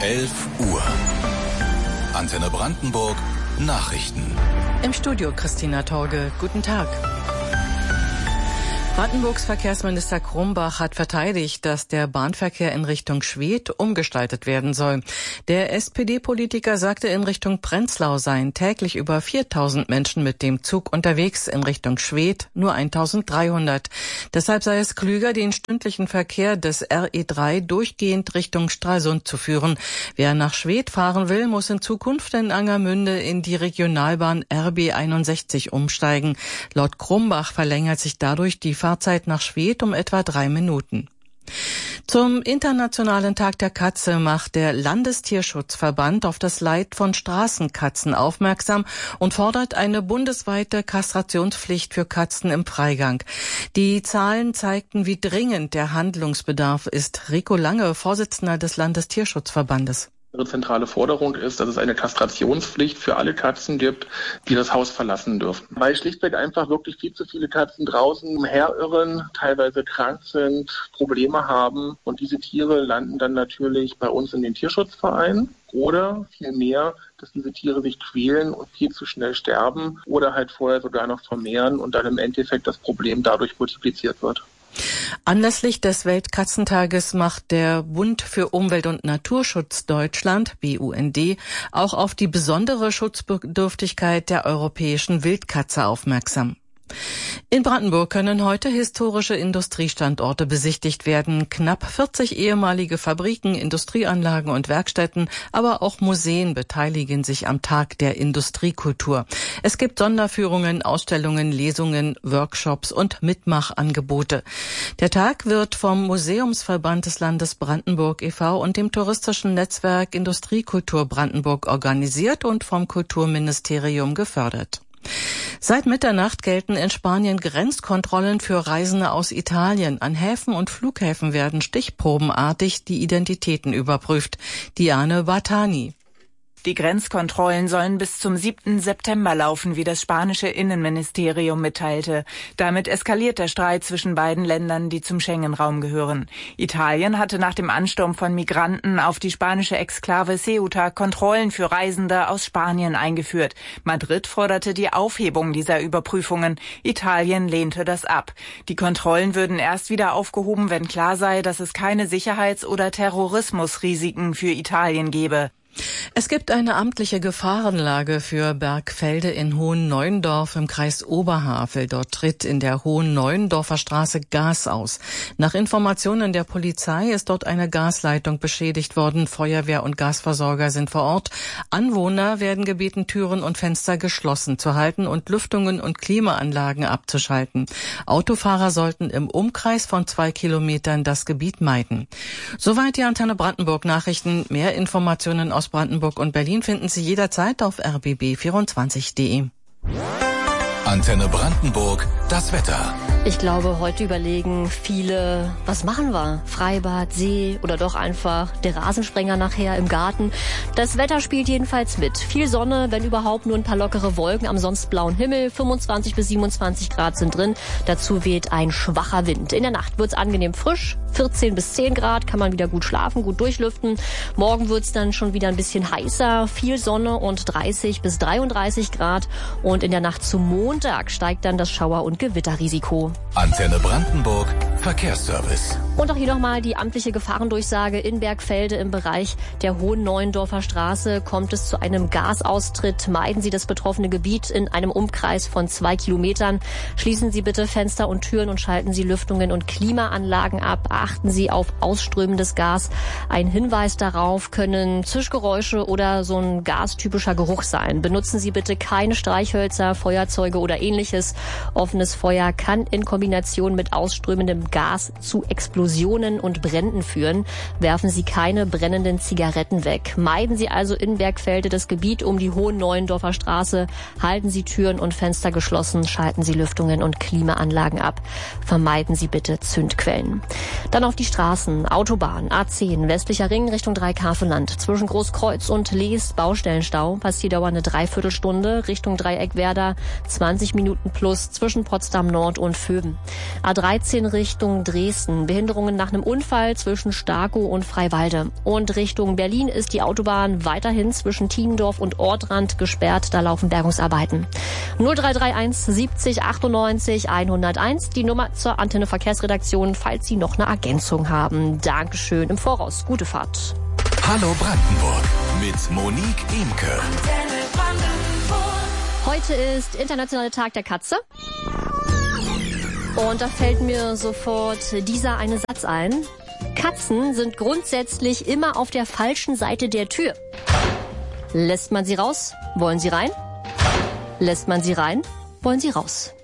11 Uhr. Antenne Brandenburg Nachrichten. Im Studio Christina Torge. Guten Tag. Brandenburgs Verkehrsminister Krumbach hat verteidigt, dass der Bahnverkehr in Richtung Schwedt umgestaltet werden soll. Der SPD-Politiker sagte, in Richtung Prenzlau seien täglich über 4.000 Menschen mit dem Zug unterwegs, in Richtung Schwedt nur 1.300. Deshalb sei es klüger, den stündlichen Verkehr des RE3 durchgehend Richtung Stralsund zu führen. Wer nach Schwedt fahren will, muss in Zukunft in Angermünde in die Regionalbahn RB 61 umsteigen. Laut Krumbach verlängert sich dadurch die Fahrzeit nach Schwedt um etwa 3 Minuten. Zum Internationalen Tag der Katze macht der Landestierschutzverband auf das Leid von Straßenkatzen aufmerksam und fordert eine bundesweite Kastrationspflicht für Katzen im Freigang. Die Zahlen zeigten, wie dringend der Handlungsbedarf ist. Rico Lange, Vorsitzender des Landestierschutzverbandes. Ihre zentrale Forderung ist, dass es eine Kastrationspflicht für alle Katzen gibt, die das Haus verlassen dürfen. Weil schlichtweg einfach wirklich viel zu viele Katzen draußen umherirren, teilweise krank sind, Probleme haben. Und diese Tiere landen dann natürlich bei uns in den Tierschutzvereinen. Oder vielmehr, dass diese Tiere sich quälen und viel zu schnell sterben oder halt vorher sogar noch vermehren und dann im Endeffekt das Problem dadurch multipliziert wird. Anlässlich des Weltkatzentages macht der Bund für Umwelt- und Naturschutz Deutschland, BUND, auch auf die besondere Schutzbedürftigkeit der europäischen Wildkatze aufmerksam. In Brandenburg können heute historische Industriestandorte besichtigt werden. Knapp 40 ehemalige Fabriken, Industrieanlagen und Werkstätten, aber auch Museen beteiligen sich am Tag der Industriekultur. Es gibt Sonderführungen, Ausstellungen, Lesungen, Workshops und Mitmachangebote. Der Tag wird vom Museumsverband des Landes Brandenburg e.V. und dem touristischen Netzwerk Industriekultur Brandenburg organisiert und vom Kulturministerium gefördert. Seit Mitternacht gelten in Spanien Grenzkontrollen für Reisende aus Italien. An Häfen und Flughäfen werden stichprobenartig die Identitäten überprüft. Diane Bartani. Die Grenzkontrollen sollen bis zum 7. September laufen, wie das spanische Innenministerium mitteilte. Damit eskaliert der Streit zwischen beiden Ländern, die zum Schengen-Raum gehören. Italien hatte nach dem Ansturm von Migranten auf die spanische Exklave Ceuta Kontrollen für Reisende aus Spanien eingeführt. Madrid forderte die Aufhebung dieser Überprüfungen. Italien lehnte das ab. Die Kontrollen würden erst wieder aufgehoben, wenn klar sei, dass es keine Sicherheits- oder Terrorismusrisiken für Italien gebe. Es gibt eine amtliche Gefahrenlage für Bergfelde in Hohenneuendorf im Kreis Oberhavel. Dort tritt in der Hohenneuendorfer Straße Gas aus. Nach Informationen der Polizei ist dort eine Gasleitung beschädigt worden. Feuerwehr und Gasversorger sind vor Ort. Anwohner werden gebeten, Türen und Fenster geschlossen zu halten und Lüftungen und Klimaanlagen abzuschalten. Autofahrer sollten im Umkreis von 2 Kilometern das Gebiet meiden. Soweit die Antenne Brandenburg Nachrichten. Mehr Informationen aus Brandenburg und Berlin finden Sie jederzeit auf rbb24.de. Antenne Brandenburg, das Wetter. Ich glaube, heute überlegen viele, was machen wir? Freibad, See oder doch einfach der Rasensprenger nachher im Garten. Das Wetter spielt jedenfalls mit. Viel Sonne, wenn überhaupt nur ein paar lockere Wolken am sonst blauen Himmel. 25 bis 27 Grad sind drin. Dazu weht ein schwacher Wind. In der Nacht wird's angenehm frisch. 14 bis 10 Grad, kann man wieder gut schlafen, gut durchlüften. Morgen wird's dann schon wieder ein bisschen heißer. Viel Sonne und 30 bis 33 Grad. Und in der Nacht zum Montag steigt dann das Schauer- und Gewitterrisiko. Antenne Brandenburg, Verkehrsservice. Und auch hier nochmal die amtliche Gefahrendurchsage. In Bergfelde im Bereich der Hohenneuendorfer Straße kommt es zu einem Gasaustritt. Meiden Sie das betroffene Gebiet in einem Umkreis von 2 Kilometern. Schließen Sie bitte Fenster und Türen und schalten Sie Lüftungen und Klimaanlagen ab. Achten Sie auf ausströmendes Gas. Ein Hinweis darauf können Zischgeräusche oder so ein gastypischer Geruch sein. Benutzen Sie bitte keine Streichhölzer, Feuerzeuge oder ähnliches. Offenes Feuer kann in Kombination mit ausströmendem Gas zu Explosionen und Bränden führen. Werfen Sie keine brennenden Zigaretten weg. Meiden Sie also in Bergfelde das Gebiet um die Hohenneuendorfer Straße. Halten Sie Türen und Fenster geschlossen. Schalten Sie Lüftungen und Klimaanlagen ab. Vermeiden Sie bitte Zündquellen. Dann auf die Straßen. Autobahn A10 westlicher Ring Richtung Dreikarfeland. Zwischen Großkreuz und Lees Baustellenstau. Passierdauer eine Dreiviertelstunde. Richtung Dreieckwerder 20 Minuten plus zwischen Potsdam Nord und Vöben. A13 Richtung Dresden. Behinderungen nach einem Unfall zwischen Starkow und Freiwalde. Und Richtung Berlin ist die Autobahn weiterhin zwischen Tiendorf und Ortrand gesperrt. Da laufen Bergungsarbeiten. 0331 70 98 101. Die Nummer zur Antenne Verkehrsredaktion, falls Sie noch eine Ergänzung haben. Dankeschön im Voraus. Gute Fahrt. Hallo Brandenburg mit Monique Imke. Heute ist Internationaler Tag der Katze. Und da fällt mir sofort dieser eine Satz ein. Katzen sind grundsätzlich immer auf der falschen Seite der Tür. Lässt man sie raus, wollen sie rein? Lässt man sie rein, wollen sie raus.